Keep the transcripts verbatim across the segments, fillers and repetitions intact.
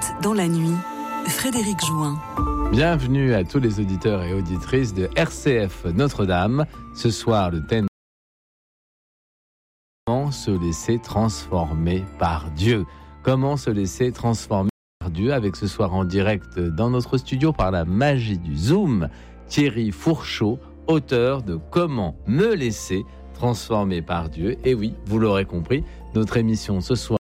écoute dans la nuit, Frédéric Jouin. Bienvenue à tous les auditeurs et auditrices de R C F Notre-Dame. Ce soir, le thème « Comment se laisser transformer par Dieu ?» Comment se laisser transformer par Dieu, avec ce soir en direct dans notre studio par la magie du Zoom, Thierry Fourchot, auteur de « Comment me laisser transformer par Dieu ?» Et oui, vous l'aurez compris, notre émission ce soir,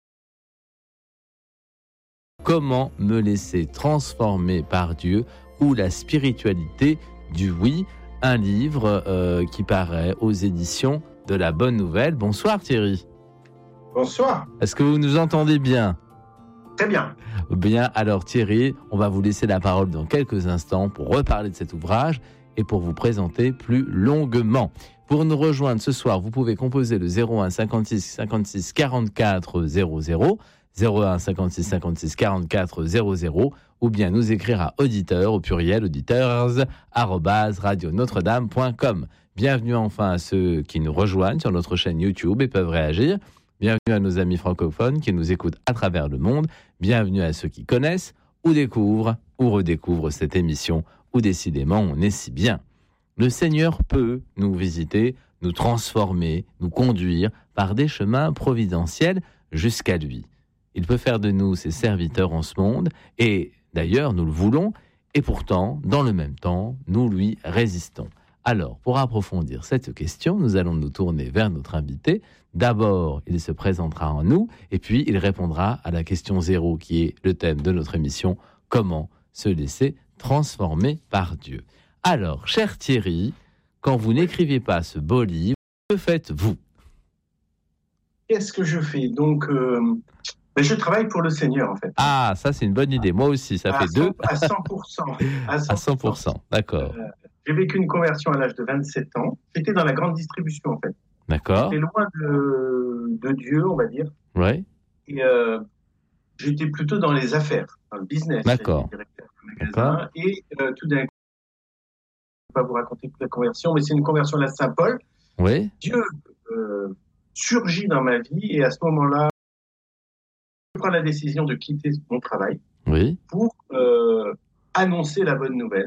Comment me laisser transformer par Dieu ou la spiritualité du oui, un livre euh, qui paraît aux éditions de La Bonne Nouvelle. Bonsoir Thierry. Bonsoir. Est-ce que vous nous entendez bien ? Très bien. Bien, alors Thierry, on va vous laisser la parole dans quelques instants pour reparler de cet ouvrage et pour vous présenter plus longuement. Pour nous rejoindre ce soir, vous pouvez composer le zéro un cinquante-six cinquante-six quarante-quatre zéro zéro, zéro un cinquante-six cinquante-six quarante-quatre zéro zéro, ou bien nous écrire à auditeur au pluriel auditeurs arobase radio notre dame point com. Bienvenue enfin à ceux qui nous rejoignent sur notre chaîne YouTube et peuvent réagir. Bienvenue à nos amis francophones qui nous écoutent à travers le monde. Bienvenue à ceux qui connaissent ou découvrent ou redécouvrent cette émission où décidément on est si bien. Le Seigneur peut nous visiter, nous transformer, nous conduire par des chemins providentiels jusqu'à lui. Il peut faire de nous ses serviteurs en ce monde, et d'ailleurs nous le voulons, et pourtant, dans le même temps, nous lui résistons. Alors, pour approfondir cette question, nous allons nous tourner vers notre invité. D'abord, il se présentera en nous, et puis il répondra à la question zéro, qui est le thème de notre émission, comment se laisser transformer par Dieu. Alors, cher Thierry, quand vous n'écrivez pas ce beau livre, que faites-vous ? Qu'est-ce que je fais ? Donc, euh, ben je travaille pour le Seigneur, en fait. Ah, ça c'est une bonne idée. Moi aussi, ça à fait cent, deux. À cent pour cent. À cent pour cent, à cent pour cent, d'accord. Euh, j'ai vécu une conversion à l'âge de vingt-sept ans. J'étais dans la grande distribution, en fait. D'accord. J'étais loin de, de Dieu, on va dire. Oui. Et euh, j'étais plutôt dans les affaires, dans le business. D'accord. J'étais directeur de magasin. D'accord. Et euh, tout d'un coup, je ne vais pas vous raconter toute la conversion, mais c'est une conversion à la Saint-Paul. Oui. Dieu euh, surgit dans ma vie, et à ce moment-là, je prends la décision de quitter mon travail, oui, pour euh, annoncer la bonne nouvelle,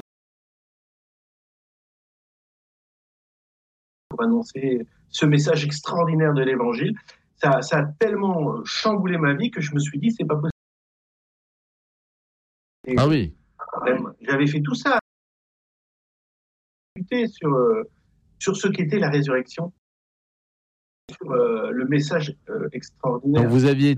pour annoncer ce message extraordinaire de l'Évangile. Ça, ça a tellement chamboulé ma vie que je me suis dit, c'est pas possible. Et ah oui. J'avais fait tout ça sur, euh, sur ce qu'était la résurrection, sur euh, le message euh, extraordinaire. Donc vous aviez été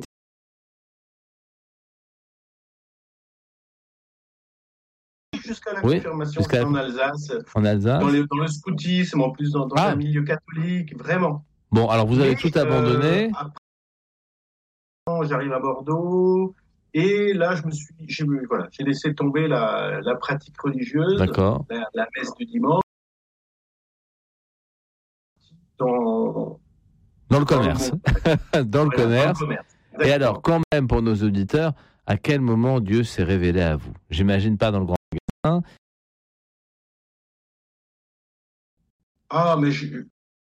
jusqu'à la oui, confirmation jusqu'à en Alsace, en Alsace, dans, les, dans le scoutisme, en plus dans, dans ah. un milieu catholique, vraiment. Bon, alors vous avez Mais, tout abandonné. Euh, après, j'arrive à Bordeaux, et là, je me suis, j'ai, voilà, j'ai laissé tomber la, la pratique religieuse, d'accord. La, la messe du dimanche, dans, dans le commerce, dans le, dans le voilà, commerce. Dans le commerce. Et alors, quand même, pour nos auditeurs, à quel moment Dieu s'est révélé à vous ? J'imagine pas dans le grand magasin. Ah, mais je...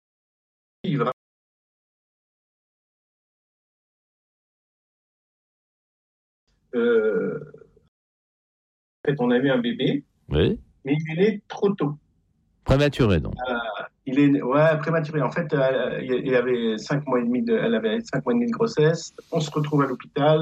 Euh... En fait, on a eu un bébé, oui. Mais il est né trop tôt. Prématuré, donc. Euh, il est, ouais, prématuré. En fait, euh, il avait cinq mois et demi de, elle avait cinq mois et demi de grossesse. On se retrouve à l'hôpital.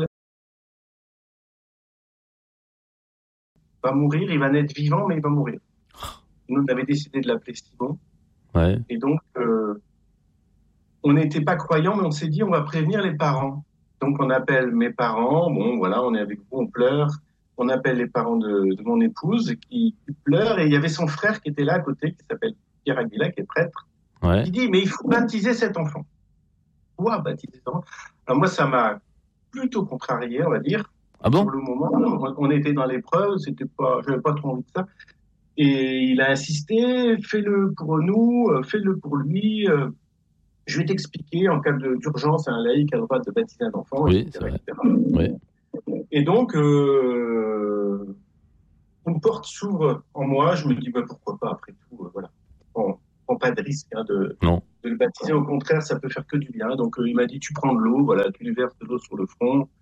Il va mourir, il va naître vivant, mais il va mourir. Nous, on avait décidé de l'appeler Simon. Ouais. Et donc, euh, on n'était pas croyants, mais on s'est dit, on va prévenir les parents. Donc, on appelle mes parents. Bon, voilà, on est avec vous, on pleure. On appelle les parents de, de mon épouse qui, qui pleurent. Et il y avait son frère qui était là à côté, qui s'appelle Pierre Aguila, qui est prêtre. Ouais. Il dit, mais il faut baptiser cet enfant. Pourquoi baptiser cet enfant ? Alors moi, ça m'a plutôt contrarié, on va dire. Ah bon ? Pour le moment, on, on était dans l'épreuve, c'était pas, j'avais pas trop envie de ça. Et il a insisté, fais-le pour nous, fais-le pour lui. Je vais t'expliquer, en cas de, d'urgence, un laïc a le droit de baptiser un enfant. Oui, et cetera, c'est vrai. Oui. Et donc, euh, une porte s'ouvre en moi. Je me dis, bah, pourquoi pas, après tout, euh, voilà. On ne prend pas de risque hein, de, non. de le baptiser. Au contraire, ça peut faire que du bien. Donc, euh, il m'a dit, tu prends de l'eau, voilà, tu lui verses de l'eau sur le front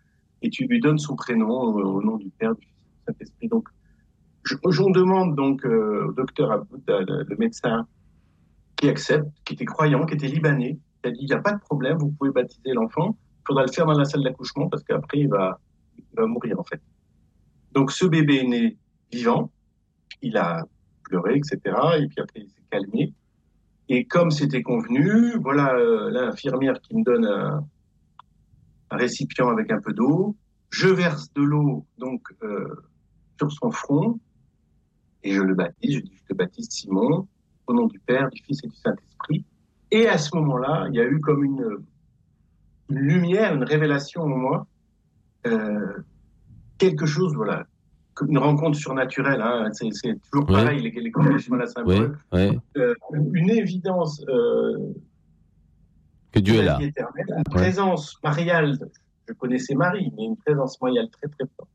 et tu lui donnes son prénom au, au nom du Père, du Fils et du Saint-Esprit. Donc, je, j'en demande donc euh, au docteur Aboud, le, le médecin, qui accepte, qui était croyant, qui était libanais, qui a dit, il n'y a pas de problème, vous pouvez baptiser l'enfant, il faudra le faire dans la salle d'accouchement parce qu'après, il va, il va mourir, en fait. Donc, ce bébé est né vivant, il a pleuré, et cetera, et puis après, il s'est calmé. Et comme c'était convenu, voilà euh, l'infirmière qui me donne un, un récipient avec un peu d'eau, je verse de l'eau donc euh, sur son front, et je le baptise, je dis, je te baptise Simon, au nom du Père, du Fils et du Saint-Esprit. Et à ce moment-là, il y a eu comme une, une lumière, une révélation en moi, euh, quelque chose, voilà, comme une rencontre surnaturelle, hein, c'est, c'est toujours Oui. pareil, les, les conditions à la symbole, Oui, oui. euh, une évidence euh, Que Dieu de est la là. vie éternelle, une présence mariale, je connaissais Marie, mais une présence mariale très très forte,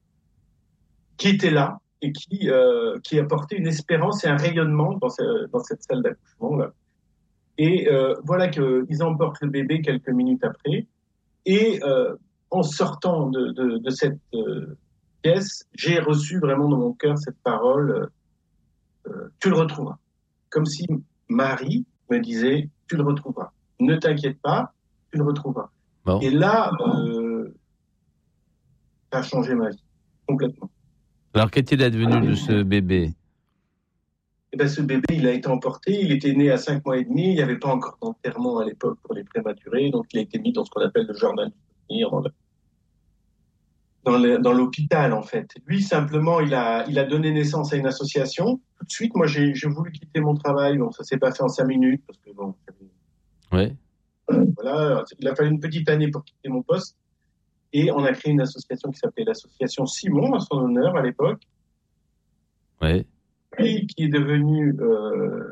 qui était là, et qui, euh, qui apportait une espérance et un rayonnement dans, ce, dans cette salle d'accouchement là. Et euh, voilà qu'ils emportent le bébé quelques minutes après. Et euh, en sortant de, de, de cette euh, pièce, j'ai reçu vraiment dans mon cœur cette parole, euh, tu le retrouveras. Comme si Marie me disait, tu le retrouveras. Ne t'inquiète pas, tu le retrouveras. Bon. Et là, euh, ça a changé ma vie, complètement. Alors, qu'est-il advenu de ce bébé ? Eh ben, ce bébé, il a été emporté, il était né à cinq mois et demi, il n'y avait pas encore d'enterrement à l'époque pour les prématurés, donc il a été mis dans ce qu'on appelle le jardin du souvenir, dans, le, dans, le, dans l'hôpital en fait. Lui, simplement, il a, il a donné naissance à une association. Tout de suite, moi, j'ai, j'ai voulu quitter mon travail, bon, ça s'est pas fait en cinq minutes, parce que bon, Oui. voilà, il a fallu une petite année pour quitter mon poste, et on a créé une association qui s'appelait l'association Simon, à son honneur à l'époque. Oui. Puis qui est devenue euh,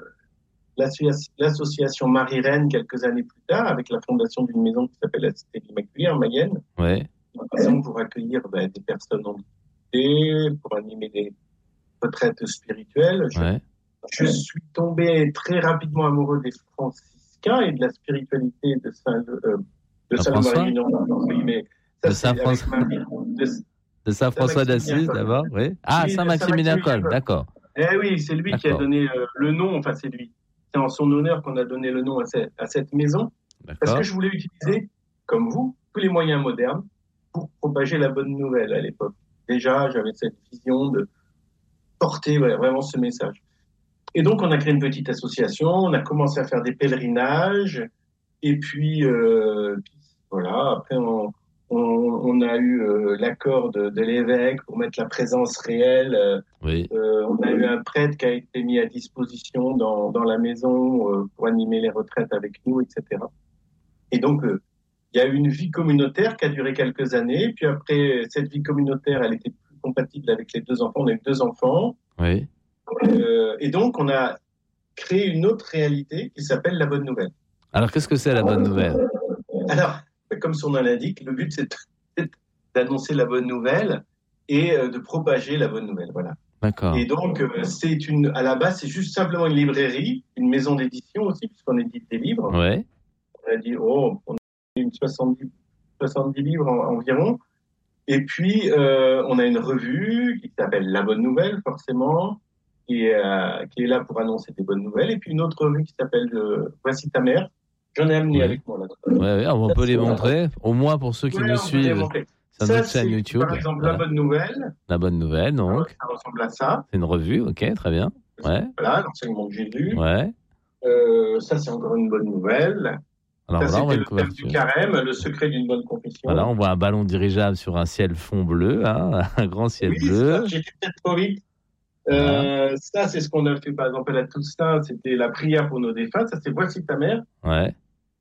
l'association Marie-Reine quelques années plus tard, avec la fondation d'une maison qui s'appelle la Cité de l'Immaculée en Mayenne. Oui. Une maison pour accueillir ben, des personnes handicapées, pour animer des retraites spirituelles. Je, Ouais. je suis tombé très rapidement amoureux des franciscains et de la spiritualité de Saint euh, de Saint Marie, non, oui, mais ça, de Saint François, ma... de... de Saint François d'Assise d'abord, oui. Ah, oui, Saint Maximilien Kolbe, d'accord. Eh oui, c'est lui d'accord. qui a donné euh, le nom, enfin c'est lui. C'est en son honneur qu'on a donné le nom à cette, à cette maison. D'accord. Parce que je voulais utiliser, comme vous, tous les moyens modernes pour propager la bonne nouvelle à l'époque. Déjà, j'avais cette vision de porter ouais, vraiment ce message. Et donc, on a créé une petite association, on a commencé à faire des pèlerinages, et puis, euh, puis voilà, après on, on, on a eu euh, l'accord de, de l'évêque pour mettre la présence réelle. Euh, oui. euh, on a eu un prêtre qui a été mis à disposition dans, dans la maison euh, pour animer les retraites avec nous, et cetera. Et donc, euh, il y a eu une vie communautaire qui a duré quelques années, puis après, cette vie communautaire, elle était plus compatible avec les deux enfants. On a eu deux enfants. Oui. Euh, et donc, on a créé une autre réalité qui s'appelle la bonne nouvelle. Alors, qu'est-ce que c'est la bonne nouvelle ? Alors, comme son nom l'indique, le but, c'est d'annoncer la bonne nouvelle et de propager la bonne nouvelle. Voilà. D'accord. Et donc, c'est une, à la base, c'est juste simplement une librairie, une maison d'édition aussi, puisqu'on édite des livres. Ouais. On a dit, oh, on a une soixante-dix, soixante-dix livres en, environ. Et puis, euh, on a une revue qui s'appelle La Bonne Nouvelle, forcément, qui est, euh, qui est là pour annoncer des bonnes nouvelles. Et puis, une autre revue qui s'appelle euh, Voici ta mère. J'en ai amené oui. avec moi là. Ouais, ouais, on ça, peut les montrer, au moins pour ceux qui ouais, nous suivent sur ça, notre chaîne YouTube. Par exemple, voilà. La Bonne Nouvelle. La Bonne Nouvelle, donc. Alors, ça ressemble à ça. C'est une revue, ok, très bien. Ouais. Voilà, l'enseignement de Jésus. Ouais. Euh, ça, c'est encore une bonne nouvelle. Alors, ça, là, on c'était le thème du carême, le secret d'une bonne confession. Voilà, on voit un ballon dirigeable sur un ciel fond bleu, hein, un grand ciel oui, bleu. J'ai été peut-être trop vite. Euh, ça, c'est ce qu'on a fait, par exemple, à Toussaint, c'était la prière pour nos défunts. Ça, c'est Voici ta mère. Ouais.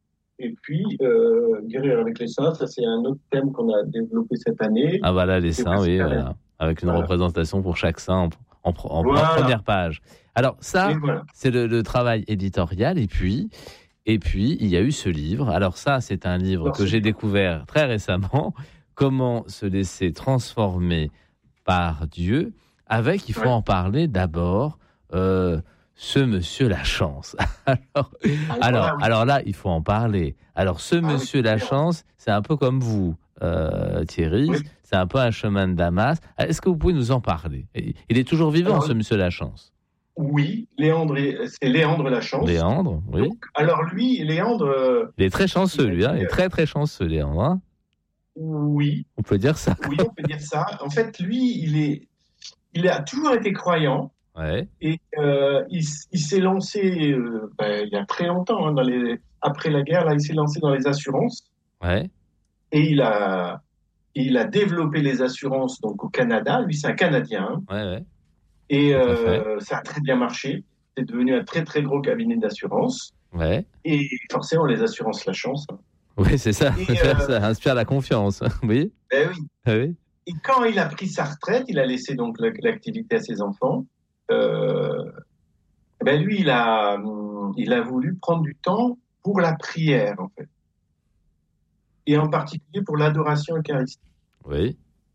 Et puis, euh, guérir avec les saints, ça, c'est un autre thème qu'on a développé cette année. Ah, voilà, les saints, oui, voilà. Avec une voilà. représentation pour chaque saint en, en, en, voilà. en première page. Alors, ça, voilà. c'est le, le travail éditorial. Et puis, et puis, il y a eu ce livre. Alors, ça, c'est un livre Alors, que j'ai découvert très récemment. Comment se laisser transformer par Dieu. Avec, il faut ouais. en parler d'abord, euh, ce monsieur Lachance. alors, alors, alors là, il faut en parler. Alors, ce ah, monsieur oui, Lachance, c'est un peu comme vous. euh, Thierry. Oui. C'est un peu un chemin de Damas. Est-ce que vous pouvez nous en parler? Il est toujours vivant, Alors, ce monsieur Lachance. Oui, Léandre, est- c'est Léandre Lachance. Léandre, oui. Donc, alors lui, Léandre, euh, Il est très chanceux, il a lui. Hein. dit, Il est très, très chanceux, Léandre. Hein. oui, On peut dire ça. oui, on peut dire ça. En fait, lui, il est, il a toujours été croyant Ouais, et euh, il, s- il s'est lancé euh, ben, il y a très longtemps, hein, dans les, après la guerre, là, il s'est lancé dans les assurances ouais, et il a, il a développé les assurances donc au Canada. Lui, c'est un Canadien, hein, ouais, ouais. et Tout à fait. euh, ça a très bien marché. C'est devenu un très très gros cabinet d'assurance Ouais. et forcément les assurances la chance. Hein. Oui, c'est ça. Et, euh, Ça inspire la confiance. Oui. Ben oui. Ah oui. Et quand il a pris sa retraite, il a laissé donc la- l'activité à ses enfants. Euh, ben lui, il a, hum, il a voulu prendre du temps pour la prière, en fait, et en particulier pour l'adoration eucharistique. Oui.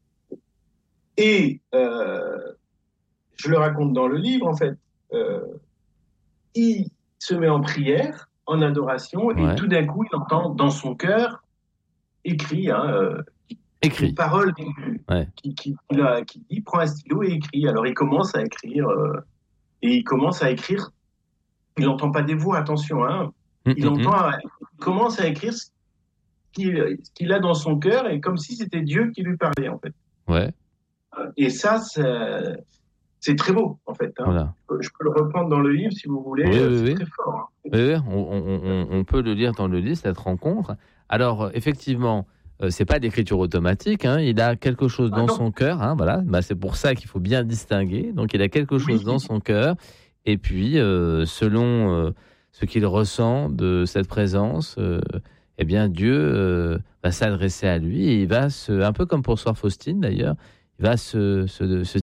Et euh, je le raconte dans le livre, en fait, euh, il se met en prière, en adoration, Ouais. et tout d'un coup, il entend dans son cœur écrit, hein, euh, Écrit. une parole Ouais. qui, qui, qui, a- qui dit prends un stylo et écris. Alors il commence à écrire euh, et il commence à écrire. Il n'entend pas des voix, attention. Hein. Il Hum, hum, entend, il commence à écrire ce qu'il, ce qu'il a dans son cœur et comme si c'était Dieu qui lui parlait en fait. hum. Ouais. Et ça, c'est, c'est très beau en fait. Hein. Voilà. Je peux le reprendre dans le livre si vous voulez. Oui, oui, c'est oui. très fort. Hein. Oui, oui, on, on- on- on peut le lire dans le livre, cette rencontre. Alors, euh, effectivement, euh, c'est pas d'écriture automatique. Hein, il a quelque chose Ah dans non. son cœur. Hein, voilà. Bah, c'est pour ça qu'il faut bien distinguer. Donc, il a quelque chose Oui. dans son cœur. Et puis, euh, selon euh, ce qu'il ressent de cette présence, euh, eh bien, Dieu euh, va s'adresser à lui et il va se, un peu comme pour Sœur Faustine d'ailleurs, il va se, se, se